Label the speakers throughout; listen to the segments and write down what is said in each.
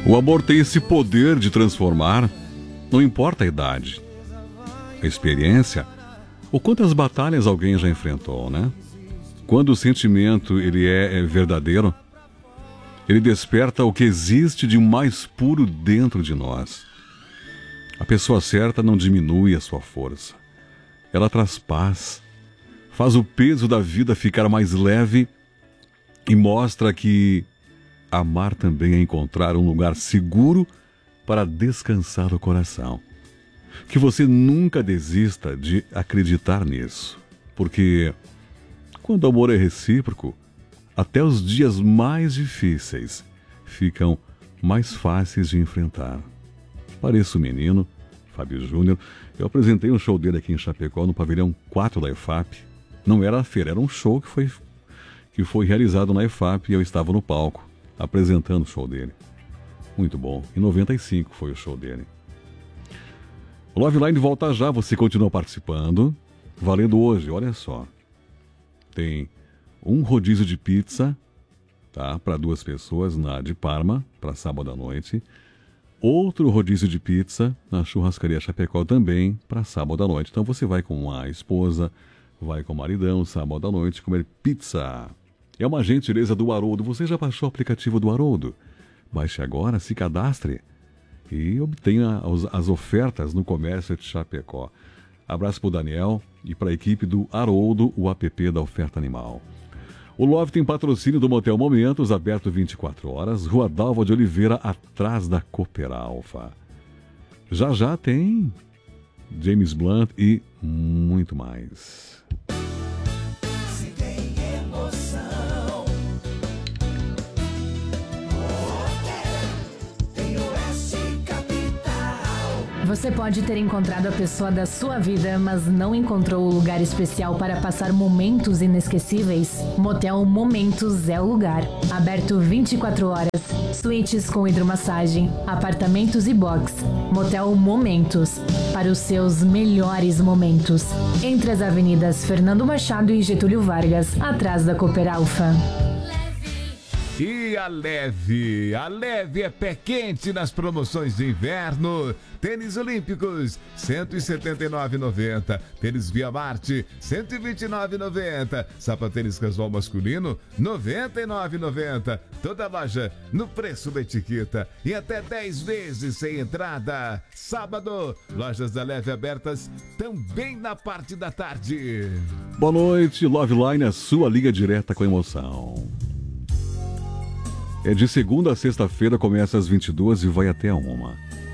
Speaker 1: O amor tem esse poder de transformar, não importa a idade, a experiência, ou quantas batalhas alguém já enfrentou, né? Quando o sentimento ele é verdadeiro, ele desperta o que existe de mais puro dentro de nós. A pessoa certa não diminui a sua força. Ela traz paz, faz o peso da vida ficar mais leve e mostra que amar também é encontrar um lugar seguro para descansar o coração. Que você nunca desista de acreditar nisso, porque quando o amor é recíproco, até os dias mais difíceis ficam mais fáceis de enfrentar. Pareço menino, Fábio Júnior. Eu apresentei um show dele aqui em Chapecó, no pavilhão 4 da EFAP. Não era a feira, era um show que foi realizado na EFAP e eu estava no palco, apresentando o show dele. Muito bom. Em 95 foi o show dele. O Love Line volta já, você continua participando. Valendo hoje, olha só. Tem um rodízio de pizza, tá, para 2 pessoas na de Parma, para sábado à noite. Outro rodízio de pizza na Churrascaria Chapecó também para sábado à noite. Então você vai com a esposa, vai com o maridão sábado à noite comer pizza. É uma gentileza do Haroldo. Você já baixou o aplicativo do Haroldo? Baixe agora, se cadastre e obtenha as ofertas no comércio de Chapecó. Abraço para o Daniel e para a equipe do Haroldo, o app da Oferta Animal. O Love tem patrocínio do Motel Momentos, aberto 24 horas, Rua Dalva de Oliveira, atrás da Cooper Alfa. Já tem James Blunt e muito mais.
Speaker 2: Se tem emoção, tem Oeste Capital.
Speaker 3: Você pode ter encontrado a pessoa da sua vida, mas não encontrou o lugar especial para passar momentos inesquecíveis? Motel Momentos é o lugar. Aberto 24 horas, suítes com hidromassagem, apartamentos e box. Motel Momentos, para os seus melhores momentos. Entre as avenidas Fernando Machado e Getúlio Vargas, atrás da Cooper Alfa.
Speaker 4: E a Leve é pé quente nas promoções de inverno. Tênis Olímpicos, R$ 179,90. Tênis Via Marte, R$ 129,90. Sapatênis casual masculino, R$ 99,90. Toda loja no preço da etiqueta e até 10 vezes sem entrada. Sábado, lojas da Leve abertas também na parte da tarde.
Speaker 1: Boa noite, Love Line, a sua liga direta com emoção. É de segunda a sexta-feira, começa às 22 e vai até a 1.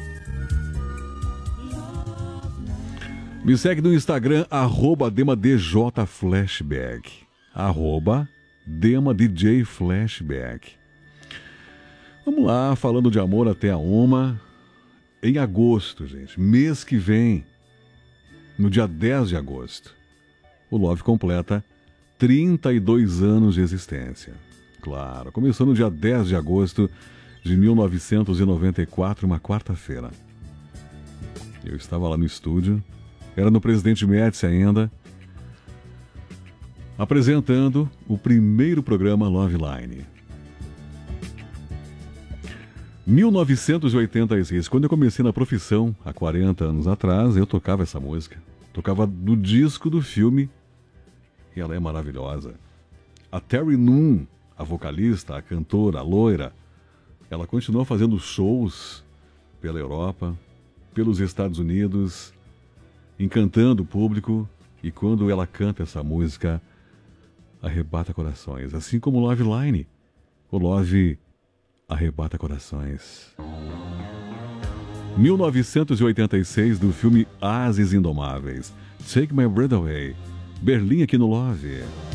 Speaker 1: Me segue no Instagram, @DemaDJFlashback. @DemaDJFlashback. Vamos lá, falando de amor até a 1. Em agosto, gente, mês que vem, no dia 10 de agosto, o Love completa 32 anos de existência. Claro, começou no dia 10 de agosto de 1994, uma quarta-feira. Eu estava lá no estúdio, era no Presidente Médici ainda, apresentando o primeiro programa Love Line. 1986, quando eu comecei na profissão, há 40 anos atrás, eu tocava essa música. Tocava do disco do filme, e ela é maravilhosa. A Terry Nunn, a vocalista, a cantora, a loira, ela continua fazendo shows pela Europa, pelos Estados Unidos, encantando o público, e quando ela canta essa música, arrebata corações. Assim como o Love Line, o Love arrebata corações. 1986, do filme Ases Indomáveis, Take My Breath Away, Berlim aqui no Love.